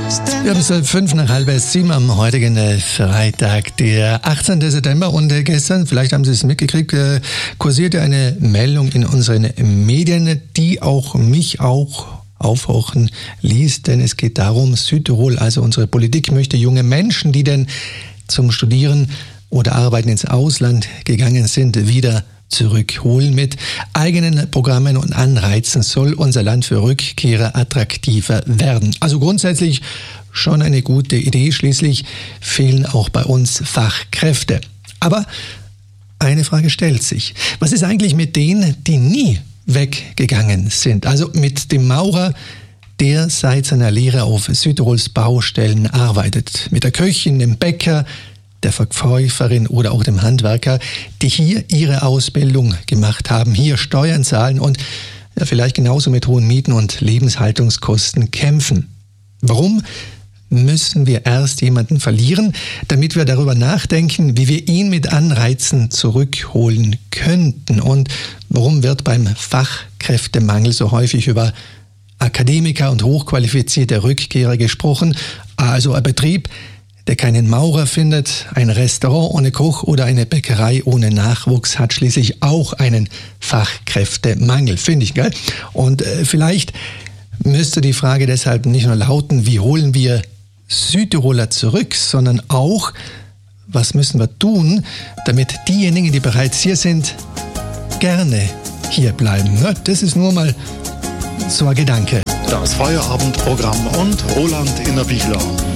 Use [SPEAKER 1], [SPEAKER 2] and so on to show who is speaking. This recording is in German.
[SPEAKER 1] Wir haben es 6:05 am heutigen Freitag, der 18. September. Und gestern, vielleicht haben Sie es mitgekriegt, kursierte eine Meldung in unseren Medien, die auch mich aufhorchen ließ. Denn es geht darum, Südtirol, also unsere Politik, möchte junge Menschen, die denn zum Studieren oder Arbeiten ins Ausland gegangen sind, wieder zurückholen. Mit eigenen Programmen und Anreizen soll unser Land für Rückkehrer attraktiver werden. Also grundsätzlich schon eine gute Idee. Schließlich fehlen auch bei uns Fachkräfte. Aber eine Frage stellt sich. Was ist eigentlich mit denen, die nie weggegangen sind? Also mit dem Maurer, der seit seiner Lehre auf Südtirols Baustellen arbeitet. Mit der Köchin, dem Bäcker, der Verkäuferin oder auch dem Handwerker, die hier ihre Ausbildung gemacht haben, hier Steuern zahlen und vielleicht genauso mit hohen Mieten und Lebenshaltungskosten kämpfen. Warum müssen wir erst jemanden verlieren, damit wir darüber nachdenken, wie wir ihn mit Anreizen zurückholen könnten? Und warum wird beim Fachkräftemangel so häufig über Akademiker und hochqualifizierte Rückkehrer gesprochen? Also ein Betrieb, der keinen Maurer findet, ein Restaurant ohne Koch oder eine Bäckerei ohne Nachwuchs hat schließlich auch einen Fachkräftemangel, finde ich, gell? Und vielleicht müsste die Frage deshalb nicht nur lauten, wie holen wir Südtiroler zurück, sondern auch, was müssen wir tun, damit diejenigen, die bereits hier sind, gerne hier bleiben. Das ist nur mal so ein Gedanke.
[SPEAKER 2] Das Feierabendprogramm und Roland Innerbichler.